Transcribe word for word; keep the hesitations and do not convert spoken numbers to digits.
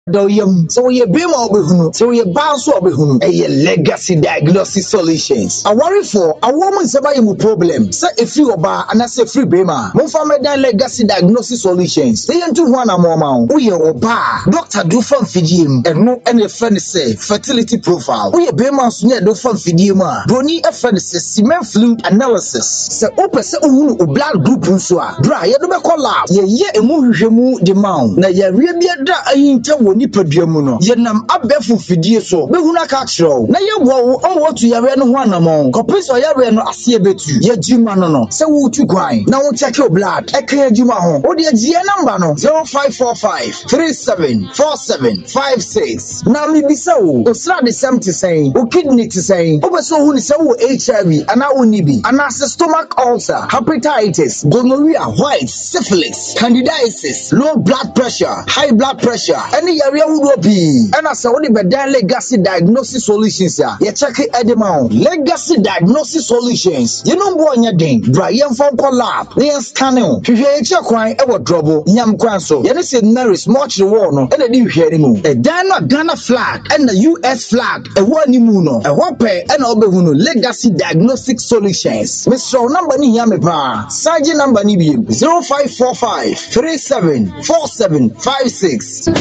do yam so ye be ma obehunu so ye ba so obehunu eye legacy diagnosis solutions awari for awomu nseba ye mu problem say efi oba anase free be ma mo fa medan legacy diagnosis solutions say ntu ho na mo ma wo ye oba doctor do fam fidiem eno ene friend say fertility profile wo ye be ma so ne do fam fidiem a broni e friend say semen fluid analysis say opese ohunu o blood group nso a bra ye do be call lab ye ye emu hwehwemu de ma na ye wie bia da ahinta nipadua mu no ye nam abefu fidie so behuna ka kiro na ye wo wo otu yare no ho anamon kopiso yare no ase betu ye jima no no se wo tu kwan na wo check your blood e kan jima ho wo de gie number no zero five four five three seven four seven five six na mi bisa wo osra de seventy say o kidney ti say o be so hu ni se wo H I V ana oni bi ana stomach ulcer hepatitis gonorrhea white syphilis candidiasis low blood pressure high blood pressure any area would be and as only bedan legacy diagnosis solutions ya ye check edema legacy diagnosis solutions you know boy nya den Brian phone call lab they scanning hwehwe che kwan e wo drobo nyam kwan so ye ne say Mary's much the war no e dey hwehwe ni mu e dan na Ghana flag and the U S flag e wo ni mu no e ho pe e na obehu no legacy diagnostic solutions Mister number ni ya me pa Saji number ni bi zero five four five three seven four seven five six